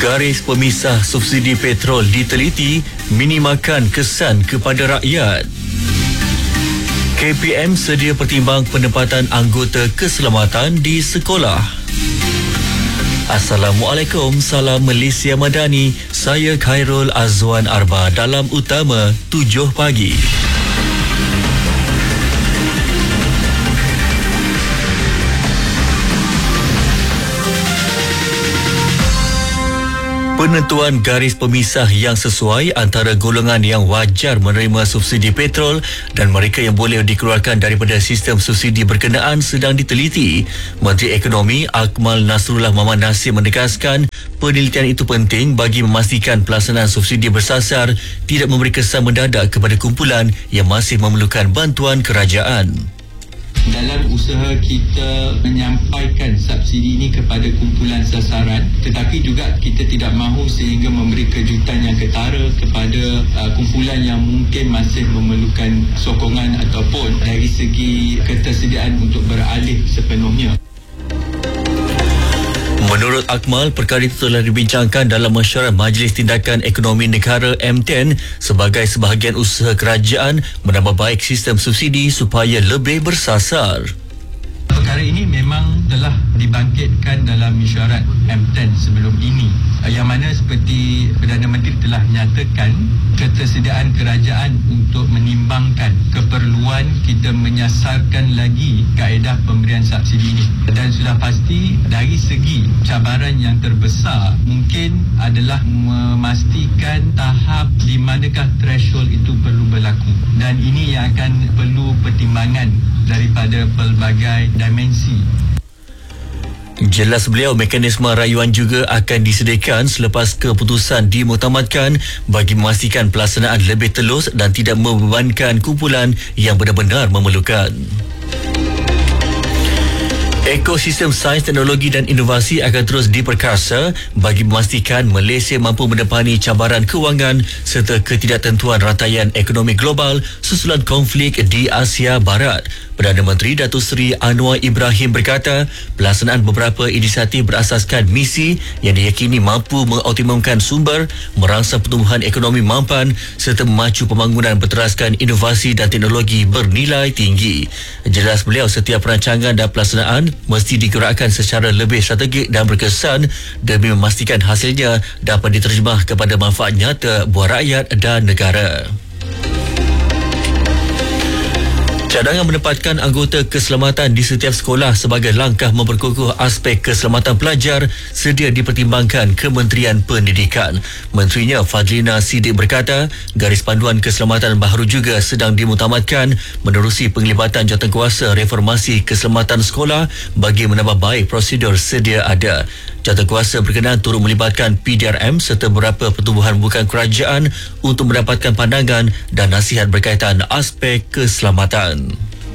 Garis pemisah subsidi petrol diteliti minimalkan kesan kepada rakyat. KPM sedia pertimbang penempatan anggota keselamatan di sekolah. Assalamualaikum, salam Malaysia Madani. Saya Khairul Azwan Arba dalam Utama 7 pagi. Penentuan garis pemisah yang sesuai antara golongan yang wajar menerima subsidi petrol dan mereka yang boleh dikeluarkan daripada sistem subsidi berkenaan sedang diteliti. Menteri Ekonomi Akmal Nasrullah Muhammad Nasir menegaskan penelitian itu penting bagi memastikan pelaksanaan subsidi bersasar tidak memberi kesan mendadak kepada kumpulan yang masih memerlukan bantuan kerajaan. Dalam usaha kita menyampaikan subsidi ini kepada kumpulan sasaran, tetapi juga kita tidak mahu sehingga memberi kejutan yang ketara kepada kumpulan yang mungkin masih memerlukan sokongan ataupun dari segi ketersediaan untuk beralih sepenuhnya. Menurut Akmal, perkara itu telah dibincangkan dalam mesyuarat Majlis Tindakan Ekonomi Negara M10 sebagai sebahagian usaha kerajaan menambah baik sistem subsidi supaya lebih bersasar. Perkara ini memang telah dibangkitkan dalam mesyuarat M10 sebelum ini, yang mana seperti Perdana Menteri telah nyatakan ketersediaan kerajaan untuk menimbangkan keperluan kita menyasarkan lagi kaedah pemberian subsidi ini. Dan sudah pasti dari segi cabaran yang terbesar mungkin adalah memastikan tahap di manakah threshold itu perlu berlaku, dan ini yang akan perlu pertimbangan daripada pelbagai dimensi. Jelas beliau, mekanisme rayuan juga akan disediakan selepas keputusan dimuktamadkan bagi memastikan pelaksanaan lebih telus dan tidak membebankan kumpulan yang benar-benar memerlukan. Ekosistem sains, teknologi dan inovasi akan terus diperkasa bagi memastikan Malaysia mampu menepani cabaran kewangan serta ketidaktentuan rantaian ekonomi global susulan konflik di Asia Barat. Perdana Menteri Datuk Seri Anwar Ibrahim berkata, pelaksanaan beberapa inisiatif berasaskan misi yang diyakini mampu mengoptimumkan sumber, merangsang pertumbuhan ekonomi mampan serta memacu pembangunan berteraskan inovasi dan teknologi bernilai tinggi. Jelas beliau, setiap perancangan dan pelaksanaan mesti digerakkan secara lebih strategik dan berkesan demi memastikan hasilnya dapat diterjemah kepada manfaat nyata buat rakyat dan negara. Cadangan menempatkan anggota keselamatan di setiap sekolah sebagai langkah memperkukuh aspek keselamatan pelajar sedia dipertimbangkan Kementerian Pendidikan. Menterinya Fadlina Siddiq berkata, garis panduan keselamatan baharu juga sedang dimuktamadkan menerusi penglibatan jawatankuasa reformasi keselamatan sekolah bagi menambah baik prosedur sedia ada. Jawatankuasa berkenaan turut melibatkan PDRM serta beberapa pertubuhan bukan kerajaan untuk mendapatkan pandangan dan nasihat berkaitan aspek keselamatan.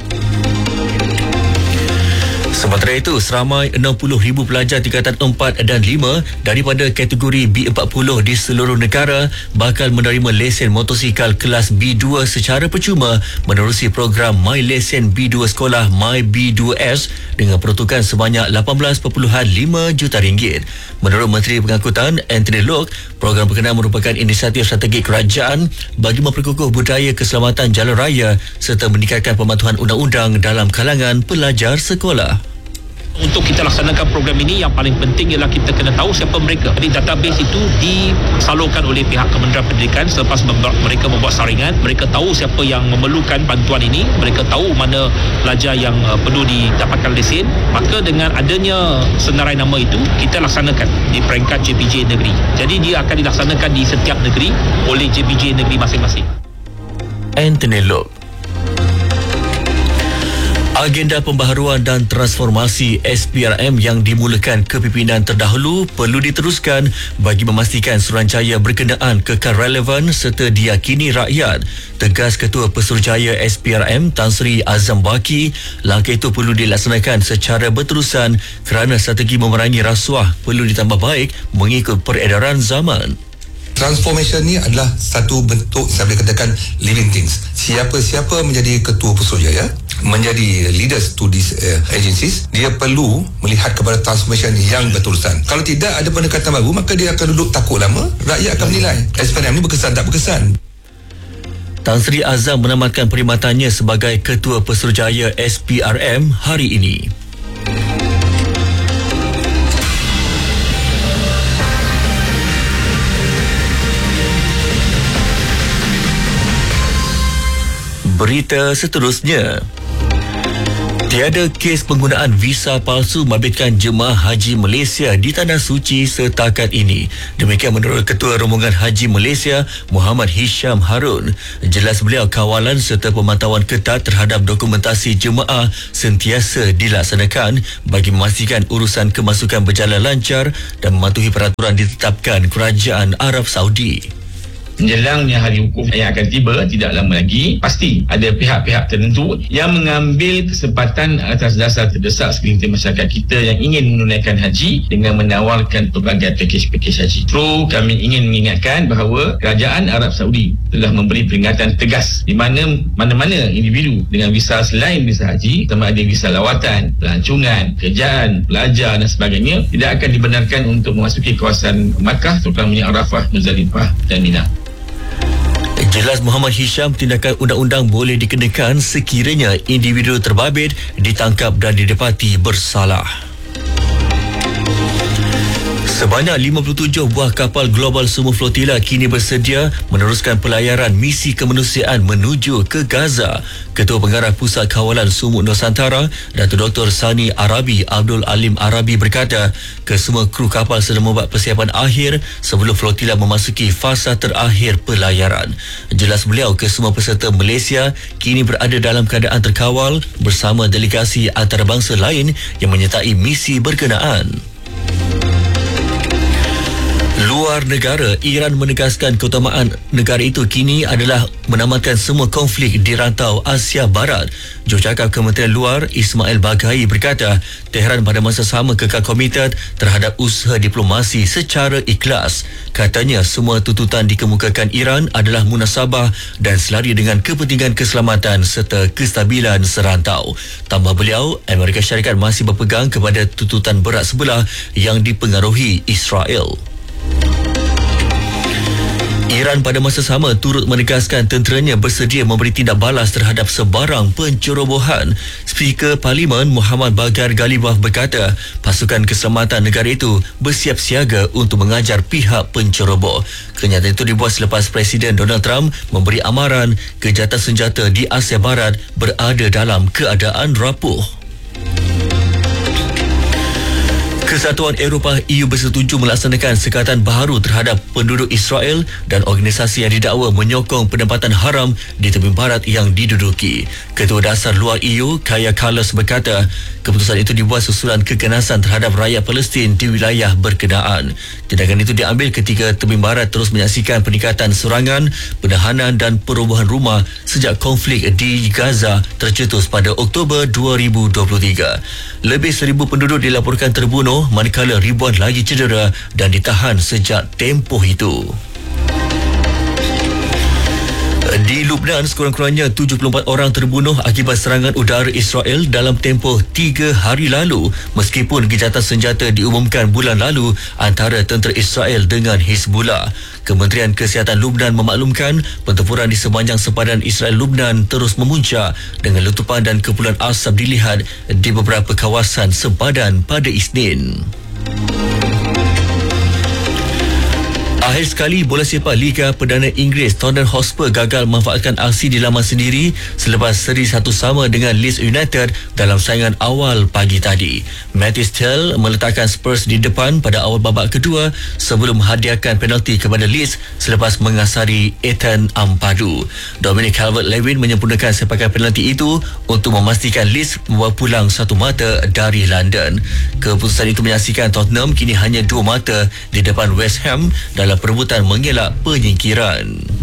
Sementara itu, seramai 60,000 pelajar tingkatan 4 dan 5 daripada kategori B40 di seluruh negara bakal menerima lesen motosikal kelas B2 secara percuma menerusi program My Lesen B2 Sekolah My B2S dengan peruntukan sebanyak 18.5 juta ringgit. Menurut Menteri Pengangkutan Anthony Loke, program berkenaan merupakan inisiatif strategi kerajaan bagi memperkukuh budaya keselamatan jalan raya serta meningkatkan pematuhan undang-undang dalam kalangan pelajar sekolah. Untuk kita laksanakan program ini, yang paling penting ialah kita kena tahu siapa mereka. Jadi database itu disalurkan oleh pihak Kementerian Pendidikan selepas mereka membuat saringan. Mereka tahu siapa yang memerlukan bantuan ini, mereka tahu mana pelajar yang perlu didapatkan lesen. Maka dengan adanya senarai nama itu, kita laksanakan di peringkat JPJ negeri. Jadi dia akan dilaksanakan di setiap negeri oleh JPJ negeri masing-masing. Anthony Loke. Agenda pembaharuan dan transformasi SPRM yang dimulakan kepimpinan terdahulu perlu diteruskan bagi memastikan Suruhanjaya berkenaan kekal relevan serta diyakini rakyat. Tegas Ketua Pesuruhjaya SPRM Tan Sri Azam Baki, langkah itu perlu dilaksanakan secara berterusan kerana strategi memerangi rasuah perlu ditambah baik mengikut peredaran zaman. Transformation ni adalah satu bentuk, saya boleh katakan, living things. Siapa-siapa menjadi ketua Pesuruhjaya menjadi leaders to these agencies, dia perlu melihat kepada transformation yang berterusan. Kalau tidak ada pendekatan baru, maka dia akan duduk takut lama. Rakyat akan menilai SPRM ni berkesan tak berkesan. Tan Sri Azam menamatkan perkhidmatannya sebagai Ketua Pesuruhjaya SPRM hari ini. Berita seterusnya. Tiada kes penggunaan visa palsu membabitkan jemaah haji Malaysia di Tanah Suci setakat ini. Demikian menurut Ketua Rombongan Haji Malaysia, Muhammad Hisham Harun. Jelas beliau, kawalan serta pemantauan ketat terhadap dokumentasi jemaah sentiasa dilaksanakan bagi memastikan urusan kemasukan berjalan lancar dan mematuhi peraturan ditetapkan Kerajaan Arab Saudi. Menjelangnya hari wukuf yang akan tiba tidak lama lagi, pasti ada pihak-pihak tertentu yang mengambil kesempatan atas dasar terdesak segelintir masyarakat kita yang ingin menunaikan haji dengan menawarkan pelbagai pakej-pakej haji. Terus kami ingin mengingatkan bahawa Kerajaan Arab Saudi telah memberi peringatan tegas di mana-mana individu dengan visa selain visa haji, sama ada visa lawatan, pelancongan, kerjaan, pelajar dan sebagainya, tidak akan dibenarkan untuk memasuki kawasan Makkah, terutamanya Arafah, Muzdalifah dan Mina. Jelas Muhammad Hisham, tindakan undang-undang boleh dikenakan sekiranya individu terbabit ditangkap dan didapati bersalah. Sebanyak 57 buah kapal global Sumu Flotilla kini bersedia meneruskan pelayaran misi kemanusiaan menuju ke Gaza. Ketua Pengarah Pusat Kawalan Sumu Nusantara, Datuk Dr. Sani Arabi Abdul Alim Arabi berkata, kesemua kru kapal sedang membuat persiapan akhir sebelum flotilla memasuki fasa terakhir pelayaran. Jelas beliau, kesemua peserta Malaysia kini berada dalam keadaan terkawal bersama delegasi antarabangsa lain yang menyertai misi berkenaan. Luar negara, Iran menegaskan keutamaan negara itu kini adalah menamatkan semua konflik di rantau Asia Barat. Jurucakap Kementerian Luar Ismail Baghai berkata, Tehran pada masa sama kekal komited terhadap usaha diplomasi secara ikhlas. Katanya semua tuntutan dikemukakan Iran adalah munasabah dan selari dengan kepentingan keselamatan serta kestabilan serantau. Tambah beliau, Amerika Syarikat masih berpegang kepada tuntutan berat sebelah yang dipengaruhi Israel. Iran pada masa sama turut menegaskan tenteranya bersedia memberi tindak balas terhadap sebarang pencerobohan. Speaker Parlimen Muhammad Bagher Ghalibaf berkata, pasukan keselamatan negara itu bersiap siaga untuk mengajar pihak penceroboh. Kenyataan itu dibuat selepas Presiden Donald Trump memberi amaran kejahatan senjata di Asia Barat berada dalam keadaan rapuh. Kesatuan Eropah EU bersetuju melaksanakan sekatan baharu terhadap penduduk Israel dan organisasi yang didakwa menyokong penempatan haram di tepi barat yang diduduki. Ketua Dasar Luar EU, Kaja Kallas berkata, keputusan itu dibuat susulan keganasan terhadap rakyat Palestin di wilayah berkenaan. Tindakan itu diambil ketika tepi barat terus menyaksikan peningkatan serangan, penahanan dan perobohan rumah sejak konflik di Gaza tercetus pada Oktober 2023. Lebih 1,000 penduduk dilaporkan terbunuh manakala ribuan lagi cedera dan ditahan sejak tempoh itu. Di Lubnan, sekurang-kurangnya 74 orang terbunuh akibat serangan udara Israel dalam tempoh 3 hari lalu, meskipun gencatan senjata diumumkan bulan lalu antara tentera Israel dengan Hizbullah. Kementerian Kesihatan Lubnan memaklumkan pertempuran di sepanjang sepadan Israel Lubnan terus memuncak dengan letupan dan kepulan asap dilihat di beberapa kawasan sepadan pada Isnin. Akhir sekali, bola sepak Liga Perdana Inggeris, Tottenham Hotspur gagal memanfaatkan aksi di laman sendiri selepas seri 1-1 dengan Leeds United dalam saingan awal pagi tadi. Matthias Tel meletakkan Spurs di depan pada awal babak kedua sebelum menghadiahkan penalti kepada Leeds selepas mengasari Ethan Ampadu. Dominic Calvert-Lewin menyempurnakan sepakan penalti itu untuk memastikan Leeds membawa pulang 1 mata dari London. Keputusan itu menyaksikan Tottenham kini hanya 2 mata di depan West Ham dalam perebutan mengelak penyingkiran.